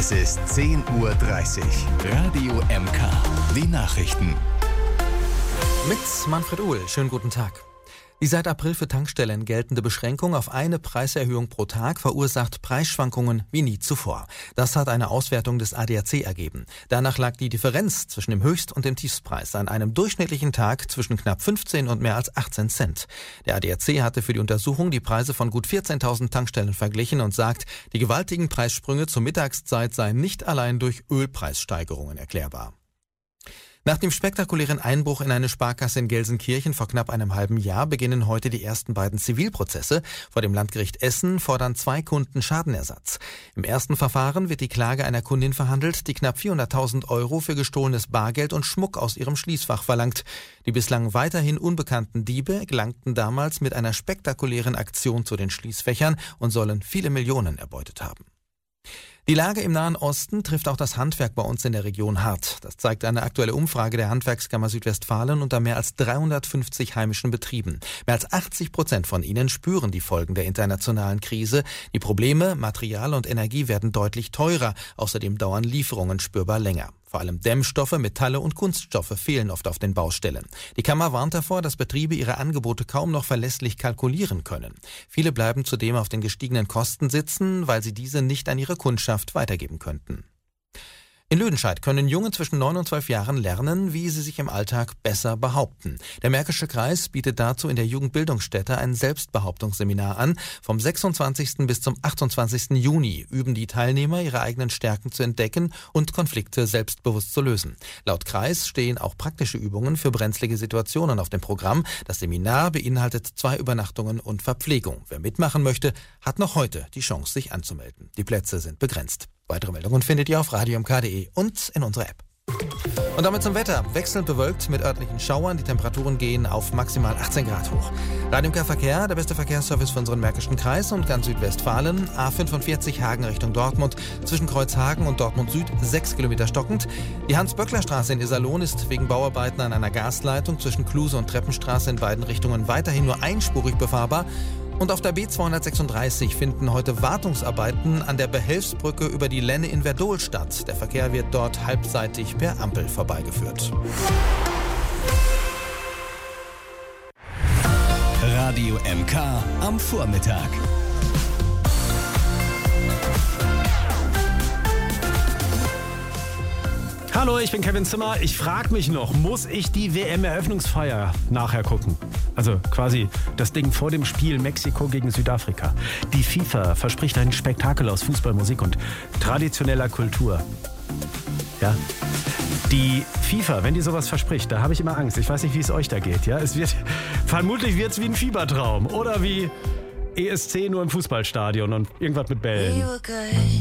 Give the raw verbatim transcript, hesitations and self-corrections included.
Es ist zehn Uhr dreißig. Radio M K. Die Nachrichten. Mit Manfred Uhl. Schönen guten Tag. Die seit April für Tankstellen geltende Beschränkung auf eine Preiserhöhung pro Tag verursacht Preisschwankungen wie nie zuvor. Das hat eine Auswertung des A D A C ergeben. Danach lag die Differenz zwischen dem Höchst- und dem Tiefstpreis an einem durchschnittlichen Tag zwischen knapp fünfzehn und mehr als achtzehn Cent. Der A D A C hatte für die Untersuchung die Preise von gut vierzehntausend Tankstellen verglichen und sagt, die gewaltigen Preissprünge zur Mittagszeit seien nicht allein durch Ölpreissteigerungen erklärbar. Nach dem spektakulären Einbruch in eine Sparkasse in Gelsenkirchen vor knapp einem halben Jahr beginnen heute die ersten beiden Zivilprozesse. Vor dem Landgericht Essen fordern zwei Kunden Schadenersatz. Im ersten Verfahren wird die Klage einer Kundin verhandelt, die knapp vierhunderttausend Euro für gestohlenes Bargeld und Schmuck aus ihrem Schließfach verlangt. Die bislang weiterhin unbekannten Diebe gelangten damals mit einer spektakulären Aktion zu den Schließfächern und sollen viele Millionen erbeutet haben. Die Lage im Nahen Osten trifft auch das Handwerk bei uns in der Region hart. Das zeigt eine aktuelle Umfrage der Handwerkskammer Südwestfalen unter mehr als dreihundertfünfzig heimischen Betrieben. Mehr als achtzig Prozent von ihnen spüren die Folgen der internationalen Krise. Die Probleme, Material und Energie werden deutlich teurer. Außerdem dauern Lieferungen spürbar länger. Vor allem Dämmstoffe, Metalle und Kunststoffe fehlen oft auf den Baustellen. Die Kammer warnt davor, dass Betriebe ihre Angebote kaum noch verlässlich kalkulieren können. Viele bleiben zudem auf den gestiegenen Kosten sitzen, weil sie diese nicht an ihre Kundschaft weitergeben könnten. In Lüdenscheid können Jungen zwischen neun und zwölf Jahren lernen, wie sie sich im Alltag besser behaupten. Der Märkische Kreis bietet dazu in der Jugendbildungsstätte ein Selbstbehauptungsseminar an. Vom sechsundzwanzigsten bis zum achtundzwanzigsten Juni üben die Teilnehmer, ihre eigenen Stärken zu entdecken und Konflikte selbstbewusst zu lösen. Laut Kreis stehen auch praktische Übungen für brenzlige Situationen auf dem Programm. Das Seminar beinhaltet zwei Übernachtungen und Verpflegung. Wer mitmachen möchte, hat noch heute die Chance, sich anzumelden. Die Plätze sind begrenzt. Weitere Meldungen findet ihr auf radio m k punkt d e und in unserer App. Und damit zum Wetter. Wechselnd bewölkt mit örtlichen Schauern. Die Temperaturen gehen auf maximal achtzehn Grad hoch. Radio M K Verkehr, der beste Verkehrsservice für unseren Märkischen Kreis und ganz Südwestfalen. A fünfundvierzig Hagen Richtung Dortmund. Zwischen Kreuzhagen und Dortmund Süd sechs Kilometer stockend. Die Hans-Böckler-Straße in Iserlohn ist wegen Bauarbeiten an einer Gasleitung zwischen Kluse und Treppenstraße in beiden Richtungen weiterhin nur einspurig befahrbar. Und auf der B zweihundertsechsunddreißig finden heute Wartungsarbeiten an der Behelfsbrücke über die Lenne in Werdohl statt. Der Verkehr wird dort halbseitig per Ampel vorbeigeführt. Radio M K am Vormittag. Hallo, ich bin Kevin Zimmer. Ich frage mich noch, muss ich die W M-Eröffnungsfeier nachher gucken? Also quasi das Ding vor dem Spiel Mexiko gegen Südafrika. Die FIFA verspricht ein Spektakel aus Fußball, Musik und traditioneller Kultur. Ja. Die FIFA, wenn die sowas verspricht, da habe ich immer Angst. Ich weiß nicht, wie es euch da geht. Ja, es wird, vermutlich wird es wie ein Fiebertraum oder wie E S C nur im Fußballstadion und irgendwas mit Bällen.